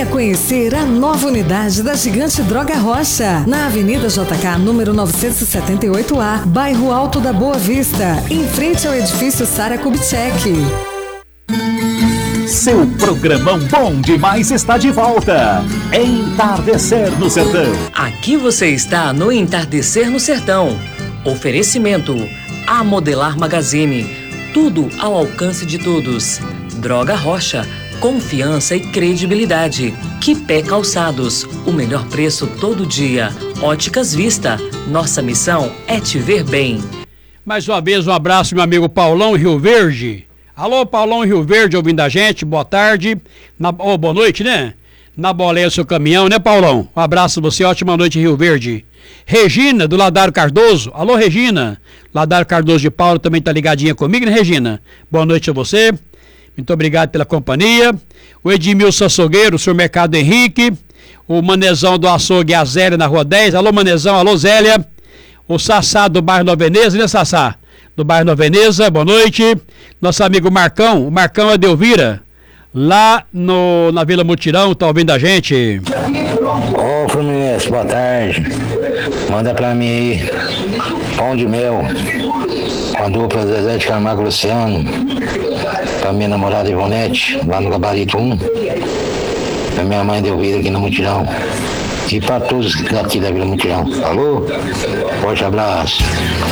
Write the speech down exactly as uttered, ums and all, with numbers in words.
Venha conhecer a nova unidade da Gigante Droga Rocha, na Avenida J K, número novecentos e setenta e oito A, bairro Alto da Boa Vista, em frente ao edifício Sara Kubitschek. Seu programão bom demais está de volta. Entardecer no Sertão. Aqui você está no Entardecer no Sertão. Oferecimento A Modelar Magazine. Tudo ao alcance de todos. Droga Rocha. Confiança e credibilidade. Quipé Calçados. O melhor preço todo dia. Óticas Vista. Nossa missão é te ver bem. Mais uma vez um abraço, meu amigo Paulão Rio Verde. Alô, Paulão Rio Verde, ouvindo a gente, boa tarde, na, oh, boa noite, né? Na boleia do seu caminhão, né, Paulão? Um abraço a você, ótima noite, Rio Verde. Regina, do Ladário Cardoso, alô, Regina. Ladário Cardoso de Paulo também tá ligadinha comigo, né, Regina? Boa noite a você, muito obrigado pela companhia. O Edmilson Açougueiro, o senhor Mercado Henrique, o Manezão do Açougue, a Zélia, na Rua dez, alô, Manezão, alô, Zélia. O Sassá, do bairro Nova Veneza, né, Sassá? Do bairro Nova Veneza, boa noite. Nosso amigo Marcão, o Marcão é de Elvira, lá no, na Vila Mutirão, tá ouvindo a gente. Ô Fluminense, boa tarde. Manda pra mim aí pão de mel com a dupla Zezé de Camargo e Luciano, pra minha namorada Ivonete, lá no Gabarito um, pra minha mãe de Elvira aqui no Mutirão e pra todos daqui da Vila Mutirão. Alô? Forte abraço.